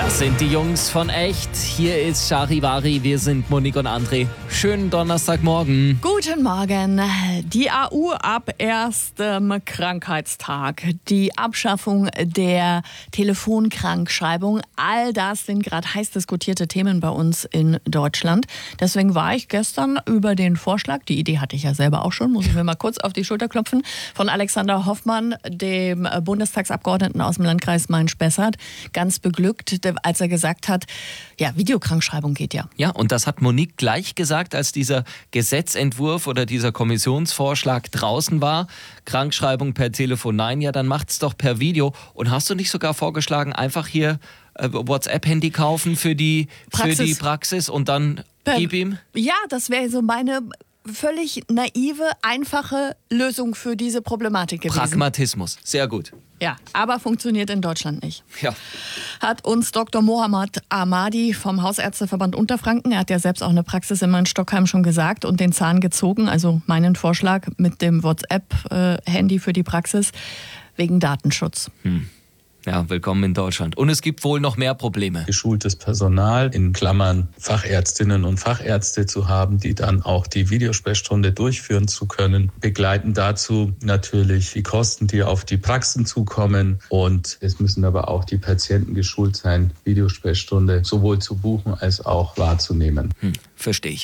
Das sind die Jungs von Echt. Hier ist Charivari, wir sind Monique und André. Schönen Donnerstagmorgen. Guten Morgen. Die AU ab erstem Krankheitstag. Die Abschaffung der Telefonkrankschreibung. All das sind gerade heiß diskutierte Themen bei uns in Deutschland. Deswegen war ich gestern über den Vorschlag, die Idee hatte ich ja selber auch schon, muss ich mir mal kurz auf die Schulter klopfen, von Alexander Hoffmann, dem Bundestagsabgeordneten aus dem Landkreis Main-Spessart, ganz beglückt, als er gesagt hat, ja, Videokrankschreibung geht ja. Ja, und das hat Monique gleich gesagt, als dieser Gesetzentwurf oder dieser Kommissionsvorschlag draußen war. Krankschreibung per Telefon, nein, ja, dann macht's doch per Video. Und hast du nicht sogar vorgeschlagen, einfach hier WhatsApp-Handy kaufen für die Praxis und dann gib ihm? Ja, das wäre so meine völlig naive, einfache Lösung für diese Problematik gewesen. Pragmatismus, sehr gut. Ja, aber funktioniert in Deutschland nicht. Ja. Hat uns Dr. Mohammad Ahmadi vom Hausärzteverband Unterfranken, er hat ja selbst auch eine Praxis in Main-Stockheim schon gesagt und den Zahn gezogen, also meinen Vorschlag mit dem WhatsApp-Handy für die Praxis, wegen Datenschutz. Ja, willkommen in Deutschland. Und es gibt wohl noch mehr Probleme. Geschultes Personal, in Klammern Fachärztinnen und Fachärzte zu haben, die dann auch die Videosprechstunde durchführen zu können. Begleiten dazu natürlich die Kosten, die auf die Praxen zukommen. Und es müssen aber auch die Patienten geschult sein, Videosprechstunde sowohl zu buchen als auch wahrzunehmen. Verstehe ich.